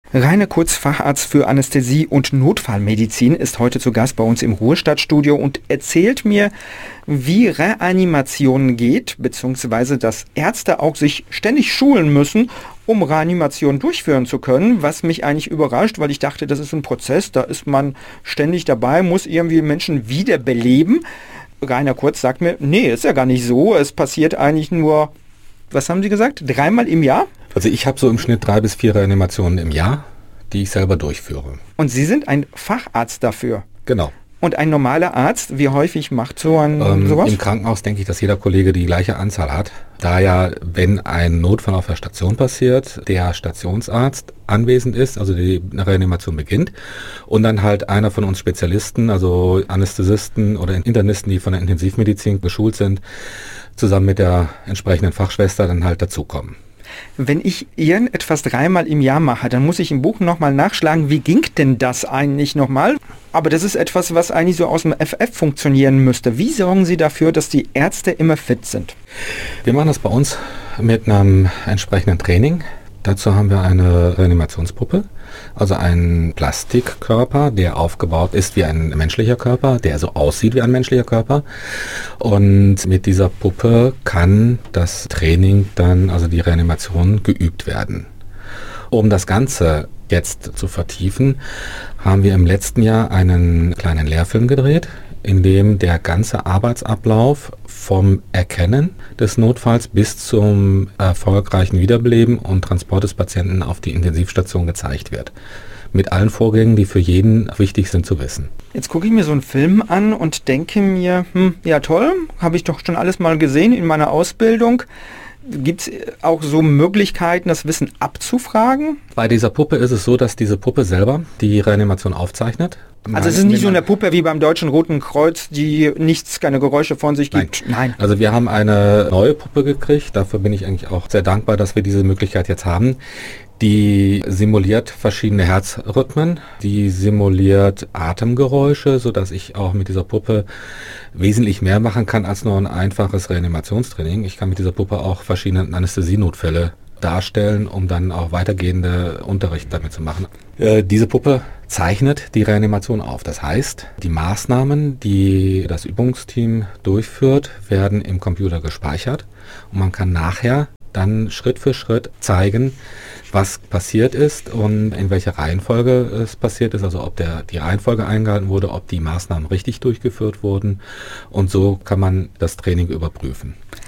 Rainer Kurz, Facharzt für Anästhesie und Notfallmedizin, ist heute zu Gast bei uns im Ruhestadtstudio und erzählt mir, wie Reanimation geht, beziehungsweise dass Ärzte auch sich ständig schulen müssen, um Reanimation durchführen zu können, was mich eigentlich überrascht, weil ich dachte, das ist ein Prozess, da ist man ständig dabei, muss irgendwie Menschen wiederbeleben. Rainer Kurz sagt mir, nee, ist ja gar nicht so, es passiert eigentlich nur, was haben Sie gesagt, 3-mal im Jahr? Also ich habe so im Schnitt 3 bis 4 Reanimationen im Jahr, die ich selber durchführe. Und Sie sind ein Facharzt dafür? Genau. Und ein normaler Arzt, wie häufig macht so ein sowas? Im Krankenhaus denke ich, dass jeder Kollege die gleiche Anzahl hat. Da ja, wenn ein Notfall auf der Station passiert, der Stationsarzt anwesend ist, also die Reanimation beginnt, und dann halt einer von uns Spezialisten, also Anästhesisten oder Internisten, die von der Intensivmedizin geschult sind, zusammen mit der entsprechenden Fachschwester dann halt dazukommen. Wenn ich irgendetwas 3-mal im Jahr mache, dann muss ich im Buch nochmal nachschlagen, wie ging denn das eigentlich nochmal? Aber das ist etwas, was eigentlich so aus dem FF funktionieren müsste. Wie sorgen Sie dafür, dass die Ärzte immer fit sind? Wir machen das bei uns mit einem entsprechenden Training. Dazu haben wir eine Reanimationspuppe, also einen Plastikkörper, der aufgebaut ist wie ein menschlicher Körper, der so aussieht wie ein menschlicher Körper. Und mit dieser Puppe kann das Training dann, also die Reanimation, geübt werden. Um das Ganze jetzt zu vertiefen, haben wir im letzten Jahr einen kleinen Lehrfilm gedreht, in dem der ganze Arbeitsablauf vom Erkennen des Notfalls bis zum erfolgreichen Wiederbeleben und Transport des Patienten auf die Intensivstation gezeigt wird. Mit allen Vorgängen, die für jeden wichtig sind zu wissen. Jetzt gucke ich mir so einen Film an und denke mir, ja toll, habe ich doch schon alles mal gesehen in meiner Ausbildung. Gibt es auch so Möglichkeiten, das Wissen abzufragen? Bei dieser Puppe ist es so, dass diese Puppe selber die Reanimation aufzeichnet. Also es ist nicht so eine Puppe wie beim Deutschen Roten Kreuz, die keine Geräusche von sich gibt? Nein. Also wir haben eine neue Puppe gekriegt, dafür bin ich eigentlich auch sehr dankbar, dass wir diese Möglichkeit jetzt haben. Die simuliert verschiedene Herzrhythmen, die simuliert Atemgeräusche, sodass ich auch mit dieser Puppe wesentlich mehr machen kann als nur ein einfaches Reanimationstraining. Ich kann mit dieser Puppe auch verschiedene Anästhesienotfälle darstellen, um dann auch weitergehende Unterricht damit zu machen. Diese Puppe zeichnet die Reanimation auf. Das heißt, die Maßnahmen, die das Übungsteam durchführt, werden im Computer gespeichert und man kann nachher dann Schritt für Schritt zeigen, was passiert ist und in welcher Reihenfolge es passiert ist, also ob die Reihenfolge eingehalten wurde, ob die Maßnahmen richtig durchgeführt wurden, und so kann man das Training überprüfen.